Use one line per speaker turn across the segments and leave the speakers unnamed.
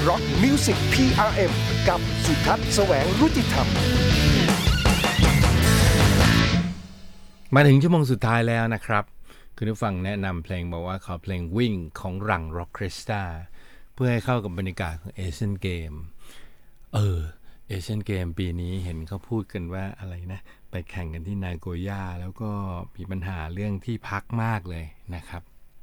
Rock Music PRM กับสุทัศน์แสวงรุติธรรม
มาถึงชั่วโมงสุดท้ายแล้วนะครับคุณผู้ฟังแนะนำเพลงบอกว่าขอเพลงวิ่งของรังร็อกคริสตาเพื่อให้เข้ากับบรรยากาศของเอเชียนเกมเอเชียนเกมปีนี้เห็นเขาพูดกันว่าอะไรนะไปแข่งกันที่นาโกย่าแล้วก็มีปัญหาเรื่องที่พักมากเลยนะครับ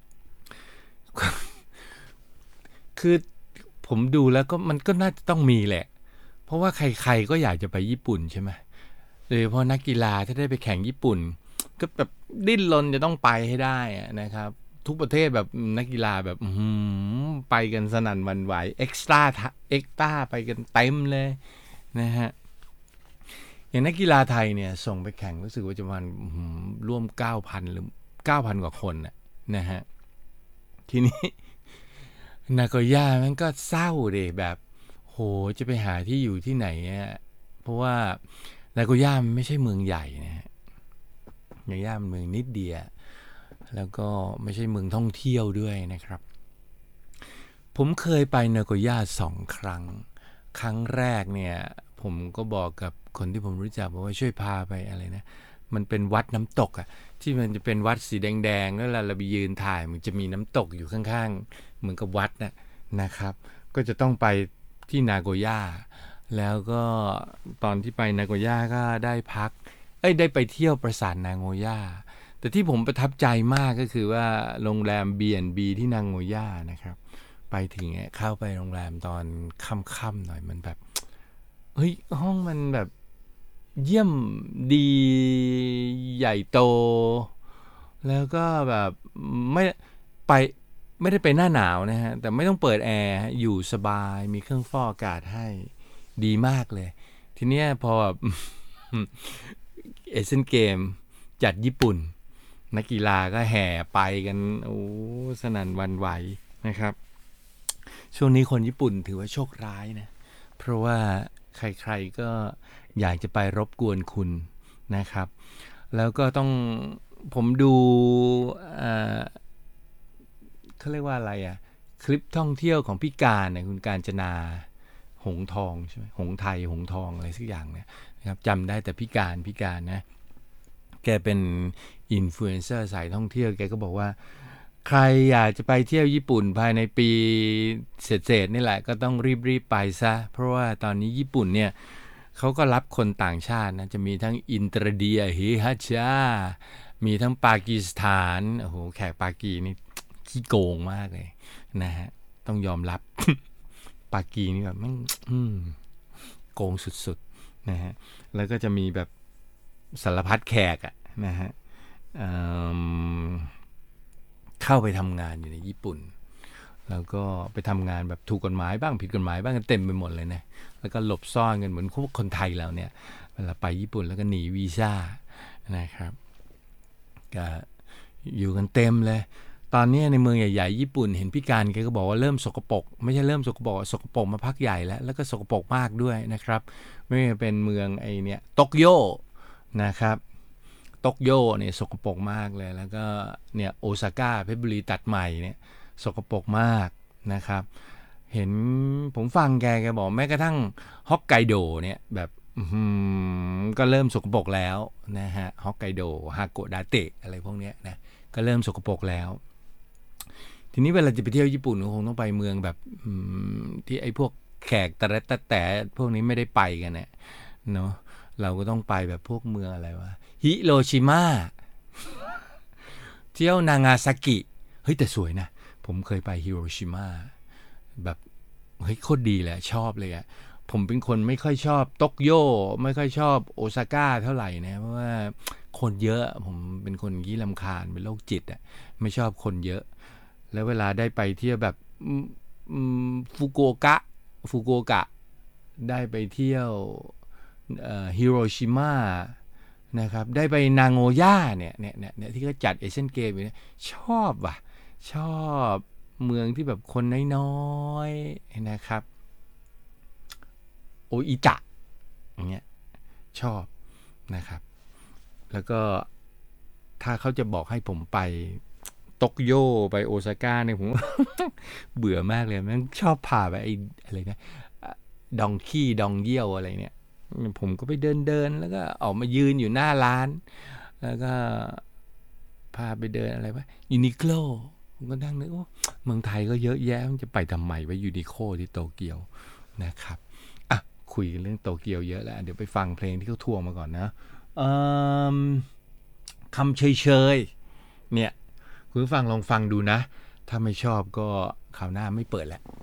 คือผมดูแล้วก็มันก็น่าจะต้องมีแหละเพราะว่าใครๆก็อยากจะไปญี่ปุ่นใช่ไหมโดยเฉพาะนักกีฬาถ้าได้ไปแข่งญี่ปุ่นก็แบบดิ้นรนจะต้องไปให้ได้นะครับทุกประเทศแบบนักกีฬาแบบไปกันสนั่นหวั่นไหวเอ็กซ์ตร้าไปกันเต็มเลยนะฮะอย่างนักกีฬาไทยเนี่ยส่งไปแข่งรู้สึกว่าจะประมาณร่วม 9,000 หรือ 9,000 กว่าคนนะฮะทีนี้นาโกย่ามันก็เศร้าดิแบบโหจะไปหาที่อยู่ที่ไหนเพราะว่านาโกย่ามันไม่ใช่เมืองใหญ่นะฮะนาโกย่ามันเมืองนิดเดียวแล้วก็ไม่ใช่เมืองท่องเที่ยวด้วยนะครับผมเคยไปนาโกย่า2 ครั้งครั้งแรกเนี่ยผมก็บอกกับคนที่ผมรู้จักบอกว่าช่วยพาไปอะไรนะมันเป็นวัดน้ำตกที่มันจะเป็นวัดสีแดงๆแล้วเราไปยืนถ่ายมันจะมีน้ำตกอยู่ข้างๆเหมือนกับวัดนะครับก็จะต้องไปที่นาโกย่าแล้วก็ตอนที่ไปนาโกย่าก็ได้พักได้ไปเที่ยวปราสาทนาโกย่าแต่ที่ผมประทับใจมากก็คือว่าโรงแรม B&B ที่นาโกย่านะครับไปถึงเข้าไปโรงแรมตอนค่ำๆหน่อยมันแบบเฮ้ยห้องมันแบบเยี่ยมดีใหญ่โตแล้วก็แบบไม่ได้ไปหน้าหนาวนะฮะแต่ไม่ต้องเปิดแอร์อยู่สบายมีเครื่องฟอกอากาศให้ดีมากเลยทีเนี้ยพอแบบเอเชียนเกมจัดญี่ปุ่นนักกีฬาก็แห่ไปกันโอ้สนั่นหวั่นไหวนะครับช่วงนี้คนญี่ปุ่นถือว่าโชคร้ายนะเพราะว่าใครๆก็อยากจะไปรบกวนคุณนะครับแล้วก็ต้องผมดูเขาเรียกว่าอะไรคลิปท่องเที่ยวของพี่การคุณการจนาหงทองใช่ไหมหงไทยหงทองอะไรสักอย่างเนี่ยนะครับจำได้แต่พี่การนะแกเป็นอินฟลูเอนเซอร์สายท่องเที่ยวแกก็บอกว่าใครอยากจะไปเที่ยวญี่ปุ่นภายในปีเศษนี่แหละก็ต้องรีบไปซะเพราะว่าตอนนี้ญี่ปุ่นเนี่ยเขาก็รับคนต่างชาตินะจะมีทั้งอินเตอร์เดียฮิฮัชามีทั้งปากีสถานโอ้โหแขกปากีนี่ขี้โกงมากเลยนะฮะต้องยอมรับ ปากีนี่แบบมันโกงสุดๆนะฮะแล้วก็จะมีแบบสารพัดแขกนะฮะเข้าไปทำงานอยู่ในญี่ปุ่นแล้วก็ไปทำงานแบบถูกกฎหมายบ้างผิดกฎหมายบ้างกันเต็มไปหมดเลยนะแล้วก็หลบซ่อนกันเหมือนพวกคนไทยเราเนี่ยเวลาไปญี่ปุ่นแล้วก็หนีวีซ่านะครับก็อยู่กันเต็มเลยตอนนี้ในเมืองใหญ่ๆญี่ปุ่นเห็นพี่การแกก็บอกว่าเริ่มสกปรกไม่ใช่เริ่มสกปรกมาพักใหญ่แล้วก็สกปรกมากด้วยนะครับไม่ว่าเป็นเมืองเนี่ยโตเกียวนะครับโตเกียวเนี่ยสกปรกมากเลยแล้วก็เนี่ยโอซาก้าเพชรบุรีตัดใหม่เนี่ยสกปรกมากนะครับเห็นผมฟังแกบอกแม้กระทั่งฮอกไกโดเนี่ยแบบก็เริ่มสกปรกแล้วนะฮะฮอกไกโดฮาโกดาเตะอะไรพวกเนี้ยนะก็เริ่มสกปรกแล้วทีนี้เวลาจะไปเที่ยวญี่ปุ่นก็คงต้องไปเมืองแบบที่ไอ้พวกแขกแต่พวกนี้ไม่ได้ไปกันเนี่ยเนาะเราก็ต้องไปแบบพวกเมืองอะไรวะฮิโรชิมาเที่ยวนางาซากิเฮ้ยแต่สวยนะผมเคยไปฮิโรชิมาแบบเฮ้ยโคตรดีเลยชอบเลยผมเป็นคนไม่ค่อยชอบโตเกียวไม่ค่อยชอบโอซาก้าเท่าไหร่นะเพราะว่าคนเยอะผมเป็นคนขี้รำคาญเป็นโรคจิตไม่ชอบคนเยอะแล้วเวลาได้ไปเที่ยวแบบฟุกุโอกะได้ไปเที่ยวฮิโรชิมานะครับได้ไปนาโกย่าเนี่ยที่เขาจัดเอเชียนเกมอยู่เนี่ยชอบเมืองที่แบบคนน้อยๆนะครับโออิจะอย่างเงี้ยชอบนะครับแล้วก็ถ้าเขาจะบอกให้ผมไปโตเกียวไปโอซาก้าเนี่ยผม เบื่อมากเลยมันชอบพาไปไอ้อะไรนะดองเยี่ยวอะไรเนี่ยผมก็ไปเดินแล้วก็ออกมายืนอยู่หน้าร้านแล้วก็พาไปเดินอะไรวะยูนิโคลผมก็นั่งนึกโอ้เมืองไทยก็เยอะแยะมันจะไปทำไมวะยูนิโคที่โตเกียวนะครับอ่ะคุยเรื่องโตเกียวเยอะแล้วเดี๋ยวไปฟังเพลงที่เขาทวงมาก่อนนะคำเฉยๆเนี่ยคุณผู้ฟังลองฟังดูนะถ้าไม่ชอบก็คราวหน้าไม่เปิดแล้ว